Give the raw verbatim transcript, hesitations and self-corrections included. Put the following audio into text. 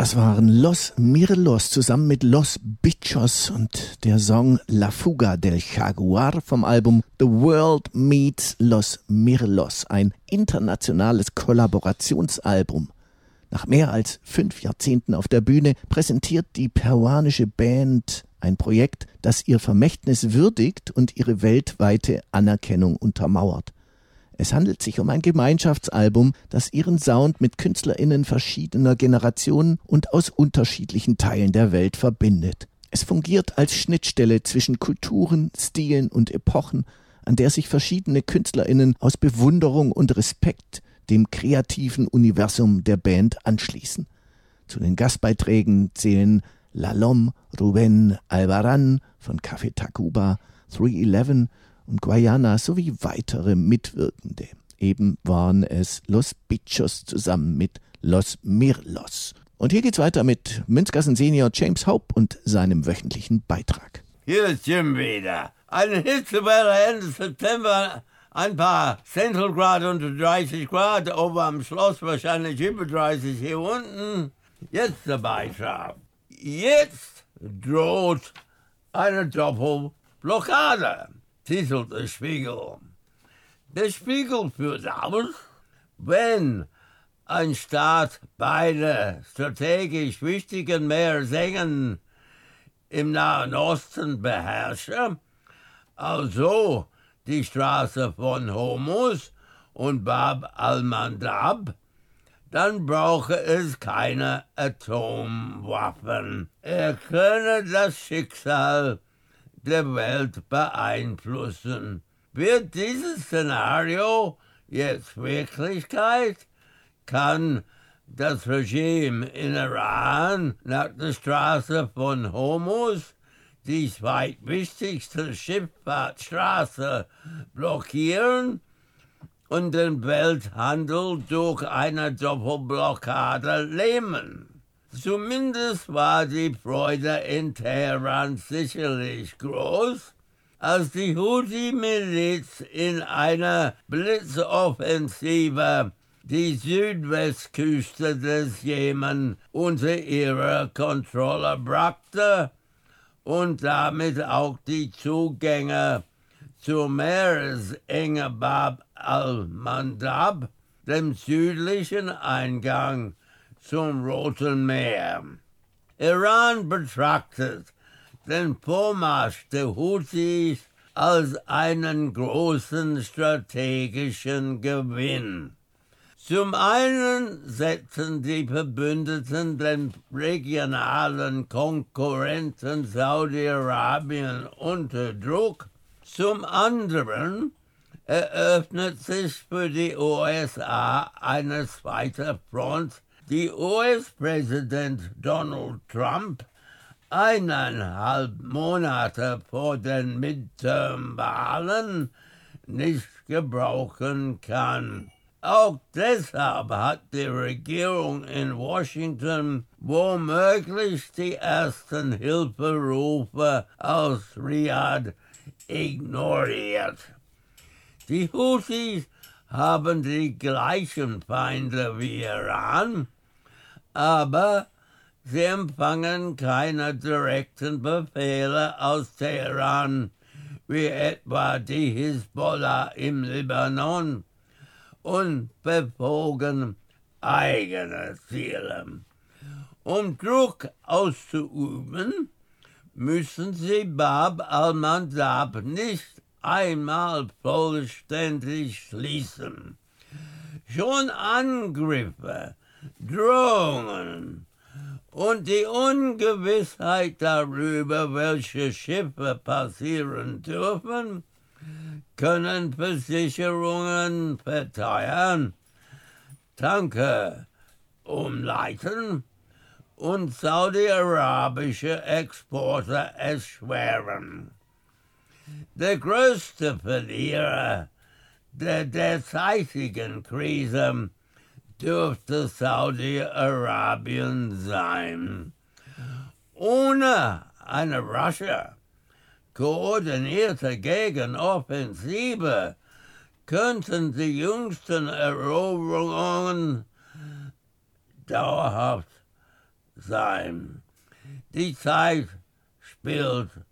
Das waren Los Mirlos zusammen mit Los Bichos und der Song La Fuga del Jaguar vom Album The World Meets Los Mirlos, ein internationales Kollaborationsalbum. Nach mehr als fünf Jahrzehnten auf der Bühne präsentiert die peruanische Band ein Projekt, das ihr Vermächtnis würdigt und ihre weltweite Anerkennung untermauert. Es handelt sich um ein Gemeinschaftsalbum, das ihren Sound mit KünstlerInnen verschiedener Generationen und aus unterschiedlichen Teilen der Welt verbindet. Es fungiert als Schnittstelle zwischen Kulturen, Stilen und Epochen, an der sich verschiedene KünstlerInnen aus Bewunderung und Respekt dem kreativen Universum der Band anschließen. Zu den Gastbeiträgen zählen Lalom, Rubén Albarrán von Café Tacuba, drei elf und Guayana sowie weitere Mitwirkende. Eben waren es Los Bichos zusammen mit Los Mirlos. Und hier geht's weiter mit Münzgassen-Senior James Hope und seinem wöchentlichen Beitrag. Hier ist Jim wieder. Eine Hitzewelle Ende September, ein paar Zentralgrad unter dreißig Grad, oben am Schloss wahrscheinlich über dreißig hier unten. Jetzt der Beitrag. Jetzt droht eine Doppelblockade, titelt der Spiegel. Der Spiegel führt aus, wenn ein Staat beide strategisch wichtigen Meersengen im Nahen Osten beherrsche, also die Straße von Hormuz und Bab al-Mandab, dann brauche es keine Atomwaffen. Er könne das Schicksal der Welt beeinflussen. Wird dieses Szenario jetzt Wirklichkeit, kann das Regime in Iran nach der Straße von Hormuz, die zweitwichtigste Schifffahrtsstraße, blockieren und den Welthandel durch eine Doppelblockade lähmen. Zumindest war die Freude in Teheran sicherlich groß, als die Houthi-Miliz in einer Blitzoffensive die Südwestküste des Jemen unter ihre Kontrolle brachte und damit auch die Zugänge zur Meeresenge Bab al-Mandab, dem südlichen Eingang zum Roten Meer. Iran betrachtet den Vormarsch der Houthis als einen großen strategischen Gewinn. Zum einen setzen die Verbündeten den regionalen Konkurrenten Saudi-Arabien unter Druck, zum anderen eröffnet sich für die U S A eine zweite Front, die U S-Präsident Donald Trump eineinhalb Monate vor den Midterm-Wahlen nicht gebrauchen kann. Auch deshalb hat die Regierung in Washington womöglich die ersten Hilferufe aus Riyadh ignoriert. Die Houthis haben die gleichen Feinde wie Iran, aber sie empfangen keine direkten Befehle aus Teheran, wie etwa die Hisbollah im Libanon, und verfolgen eigene Ziele. Um Druck auszuüben, müssen sie Bab al-Mandab nicht einmal vollständig schließen. Schon Angriffe, Drohungen und die Ungewissheit darüber, welche Schiffe passieren dürfen, können Versicherungen verteuern, Tanker umleiten und saudi-arabische Exporte erschweren. Der größte Verlierer der derzeitigen Krise dürfte Saudi-Arabien sein. Ohne eine rasche, koordinierte Gegenoffensive könnten die jüngsten Eroberungen dauerhaft sein. Die Zeit spielt